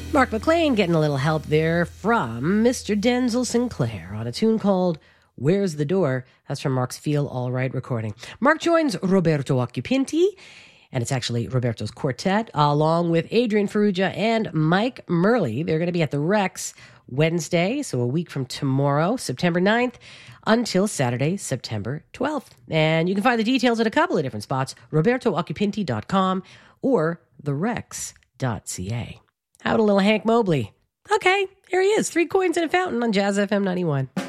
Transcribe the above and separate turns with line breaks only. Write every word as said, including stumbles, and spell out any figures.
Mark McLean getting a little help there from Mister Denzel Sinclair on a tune called Where's the Door? That's from Mark's Feel All Right recording. Mark joins Roberto Occhipinti, and it's actually Roberto's quartet, along with Adrian Ferrugia and Mike Murley. They're going to be at the Rex Wednesday, so a week from tomorrow, September ninth, until Saturday, September twelfth. And you can find the details at a couple of different spots, roberto occhipinti dot com or the rex dot c a. How about a little Hank Mobley? Okay, here he is, Three Coins and a Fountain on Jazz F M ninety-one.